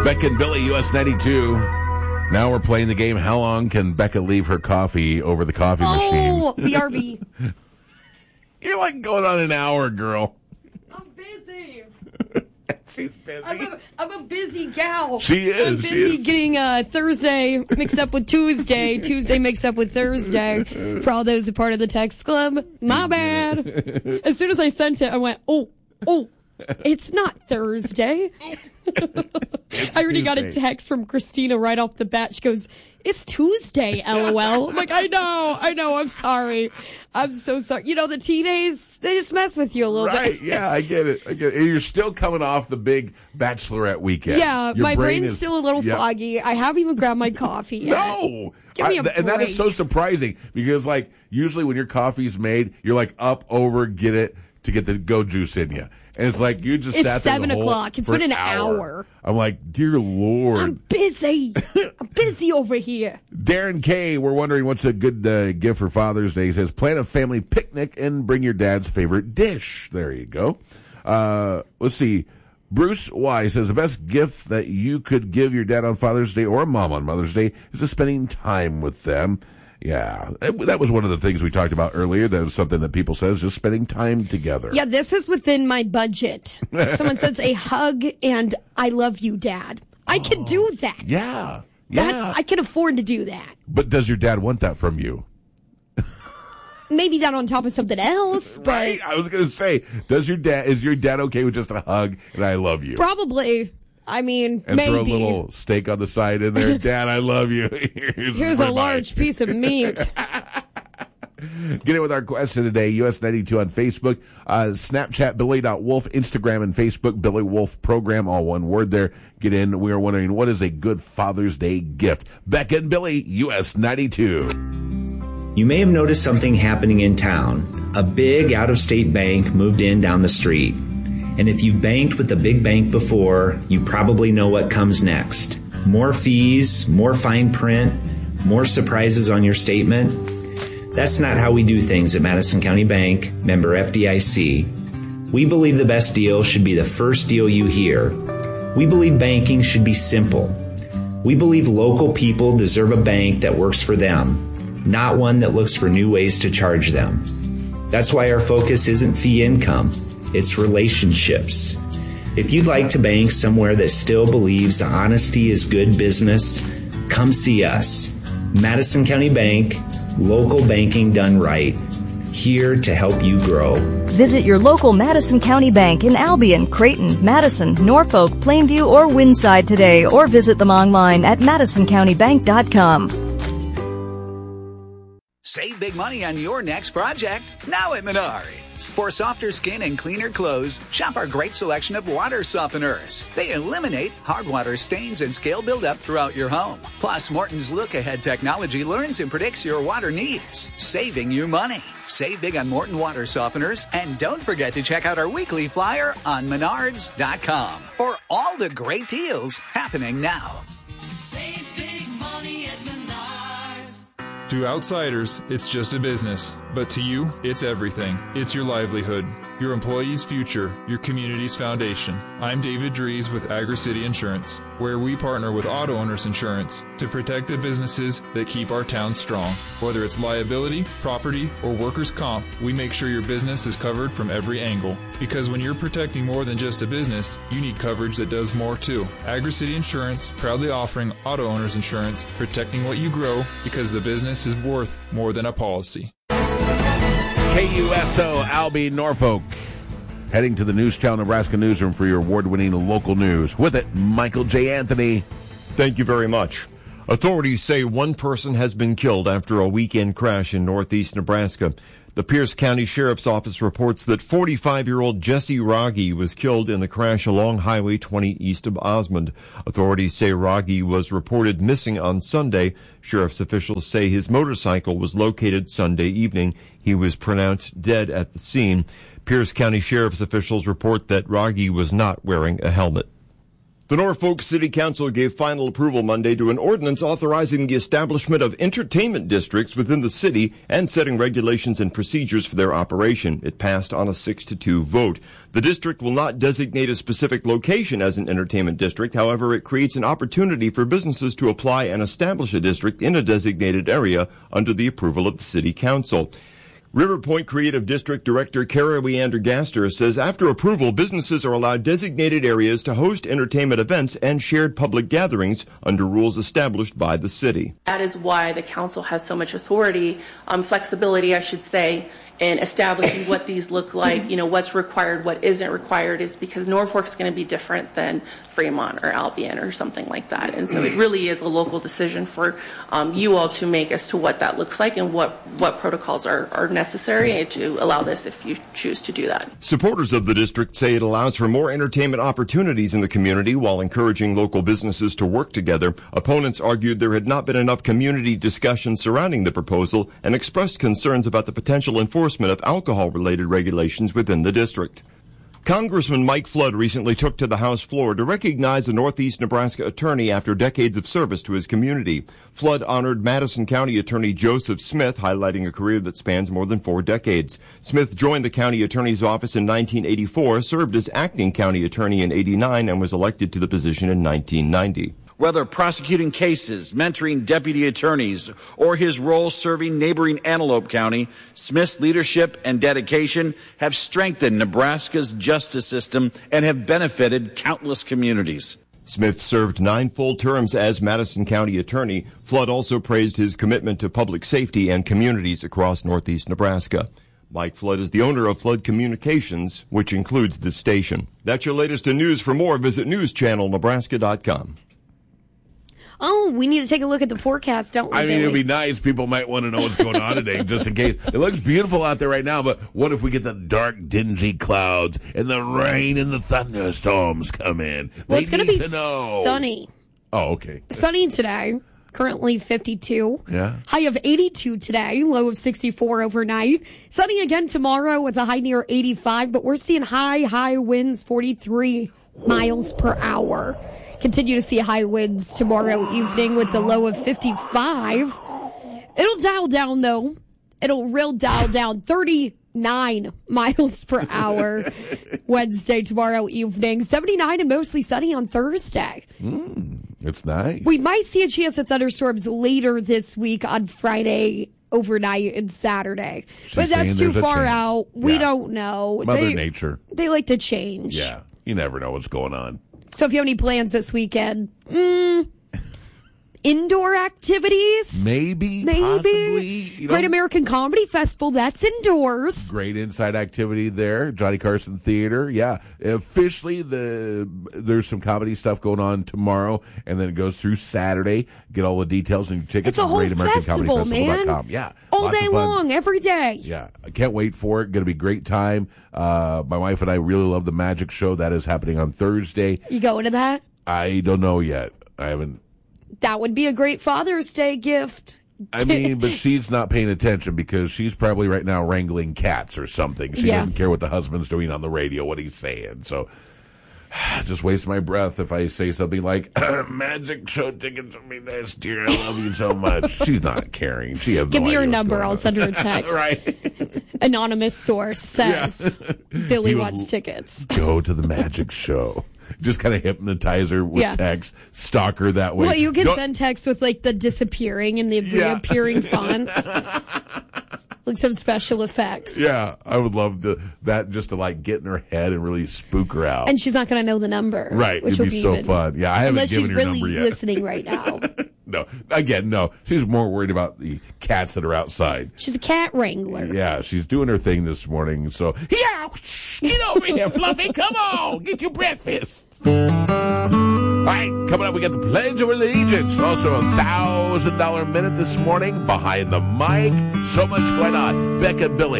Becca and Billy, US 92. Now we're playing the game, how long can Becca leave her coffee over the coffee machine? Oh, BRB. You're like going on an hour, girl. I'm busy. She's busy. I'm a busy gal. She is. I'm busy getting Thursday mixed up with Tuesday, Tuesday mixed up with Thursday. For all those who are part of the text club, my bad. As soon as I sent it, I went, oh, it's not Thursday. I already got a text from Christina right off the bat. She goes, it's Tuesday, LOL. I'm like, I know. I'm sorry. I'm so sorry. You know, the teenagers, they just mess with you a little bit. Right, yeah, I get it. You're still coming off the big bachelorette weekend. Yeah, my brain's still a little foggy. I haven't even grabbed my coffee yet. No! Give me a break. And that is so surprising because, like, usually when your coffee's made, you're like up, over, get it to get the go juice in you. And it's like you just sat there 7 o'clock. It's been an hour. I'm like, dear Lord. I'm busy. I'm busy over here. Darren K., we're wondering what's a good gift for Father's Day. He says, plan a family picnic and bring your dad's favorite dish. There you go. Let's see. Bruce Y. says, the best gift that you could give your dad on Father's Day or mom on Mother's Day is just spending time with them. Yeah, that was one of the things we talked about earlier. That was something that people says, just spending time together. Yeah, this is within my budget. Someone says a hug and I love you, Dad. I can do that. Yeah. I can afford to do that. But does your dad want that from you? Maybe that on top of something else. But right? I was going to say, is your dad okay with just a hug and I love you? Probably. I mean, and maybe. Throw a little steak on the side in there. Dad, I love you. Here's a large piece of meat. Get in with our question today, US 92 on Facebook, Snapchat, Billy.Wolf, Instagram and Facebook, Billy Wolf Program, all one word there. Get in. We are wondering, what is a good Father's Day gift? Becca and Billy, US 92. You may have noticed something happening in town. A big out-of-state bank moved in down the street. And if you banked with a big bank before, you probably know what comes next. More fees, more fine print, more surprises on your statement. That's not how we do things at Madison County Bank, member FDIC. We believe the best deal should be the first deal you hear. We believe banking should be simple. We believe local people deserve a bank that works for them, not one that looks for new ways to charge them. That's why our focus isn't fee income. It's relationships. If you'd like to bank somewhere that still believes honesty is good business, come see us. Madison County Bank, local banking done right. Here to help you grow. Visit your local Madison County Bank in Albion, Creighton, Madison, Norfolk, Plainview, or Winside today, or visit them online at madisoncountybank.com. Save big money on your next project now at Menards. For softer skin and cleaner clothes, shop our great selection of water softeners. They eliminate hard water stains and scale buildup throughout your home. Plus, Morton's look-ahead technology learns and predicts your water needs, saving you money. Save big on Morton water softeners, and don't forget to check out our weekly flyer on Menards.com for all the great deals happening now. Save big money at Menards. To outsiders, it's just a business. But to you, it's everything. It's your livelihood, your employees' future, your community's foundation. I'm David Dries with Agri-City Insurance, where we partner with Auto Owners Insurance to protect the businesses that keep our town strong. Whether it's liability, property, or workers' comp, we make sure your business is covered from every angle. Because when you're protecting more than just a business, you need coverage that does more too. Agri-City Insurance, proudly offering Auto Owners Insurance, protecting what you grow because the business is worth more than a policy. KUSO, Albie, Norfolk. Heading to the Newstown, Nebraska newsroom for your award-winning local news. With it, Michael J. Anthony. Thank you very much. Authorities say one person has been killed after a weekend crash in northeast Nebraska. The Pierce County Sheriff's Office reports that 45-year-old Jesse Rogge was killed in the crash along Highway 20 east of Osmond. Authorities say Rogge was reported missing on Sunday. Sheriff's officials say his motorcycle was located Sunday evening. He was pronounced dead at the scene. Pierce County Sheriff's officials report that Rogge was not wearing a helmet. The Norfolk City Council gave final approval Monday to an ordinance authorizing the establishment of entertainment districts within the city and setting regulations and procedures for their operation. It passed on a 6-2 vote. The district will not designate a specific location as an entertainment district. However, it creates an opportunity for businesses to apply and establish a district in a designated area under the approval of the City Council. River Point Creative District Director Kara Weander-Gaster says after approval, businesses are allowed designated areas to host entertainment events and shared public gatherings under rules established by the city. That is why the council has so much authority, flexibility, I should say, in establishing what these look like, what's required, what isn't required, is because Norfolk's going to be different than Fremont or Albion or something like that. And so it really is a local decision for you all to make as to what that looks like and what protocols are necessary to allow this if you choose to do that. Supporters of the district say it allows for more entertainment opportunities in the community while encouraging local businesses to work together. Opponents argued there had not been enough community discussion surrounding the proposal and expressed concerns about the potential enforcement of alcohol-related regulations within the district. Congressman Mike Flood recently took to the House floor to recognize a Northeast Nebraska attorney after decades of service to his community. Flood honored Madison County Attorney Joseph Smith, highlighting a career that spans more than 4 decades. Smith joined the county attorney's office in 1984, served as acting county attorney in 89, and was elected to the position in 1990. Whether prosecuting cases, mentoring deputy attorneys, or his role serving neighboring Antelope County, Smith's leadership and dedication have strengthened Nebraska's justice system and have benefited countless communities. Smith served 9 full terms as Madison County attorney. Flood also praised his commitment to public safety and communities across Northeast Nebraska. Mike Flood is the owner of Flood Communications, which includes this station. That's your latest in news. For more, visit newschannelnebraska.com. Oh, we need to take a look at the forecast, don't we, I mean, Billy? it'd be nice. People might want to know what's going on today, just in case. It looks beautiful out there right now, but what if we get the dark, dingy clouds and the rain and the thunderstorms come in? Well, it's going to be know. sunny. Oh, okay. Sunny today. Currently 52. Yeah. High of 82 today. Low of 64 overnight. Sunny again tomorrow with a high near 85, but we're seeing high winds, 43 miles per hour. Continue to see high winds tomorrow evening with the low of 55. It'll dial down, though. It'll real dial down 39 miles per hour Wednesday, tomorrow evening. 79 and mostly sunny on Thursday. It's nice. We might see a chance of thunderstorms later this week on Friday, overnight, and Saturday. But that's too far out. We don't know. Mother Nature. They like to change. Yeah. You never know what's going on. So if you have any plans this weekend, indoor activities? Maybe. Possibly. Great American Comedy Festival, that's indoors. Great inside activity there. Johnny Carson Theater. Yeah. Officially, there's some comedy stuff going on tomorrow, and then it goes through Saturday. Get all the details and tickets It's a at whole festival, man. Yeah. All day long, every day. Yeah. I can't wait for it. Going to be a great time. My wife and I really love the magic show. That is happening on Thursday. You going to that? I don't know yet. I haven't. That would be a great Father's Day gift. I mean, but she's not paying attention because she's probably right now wrangling cats or something. She doesn't care what the husband's doing on the radio, what he's saying. So just waste my breath if I say something like, magic show tickets will be this, dear. I love you so much. She's not caring. She has Give no me your idea number. I'll send her a text. Right. Anonymous source says Billy wants tickets. Go to the magic show. Just kind of hypnotize her with text, stalk her that way. Well, you can send text with like the disappearing and the reappearing fonts. Like some special effects. Yeah, I would love that just to like get in her head and really spook her out. And she's not going to know the number. Right, which it'd be so even, fun. Yeah, I haven't given her really number yet. listening right now. No. She's more worried about the cats that are outside. She's a cat wrangler. Yeah, she's doing her thing this morning. So, yeah, get over here, Fluffy. Come on, get your breakfast. All right, coming up, we got the Pledge of Allegiance. Also, $1,000 minute this morning. Behind the mic. So much going on. Beck and Billy.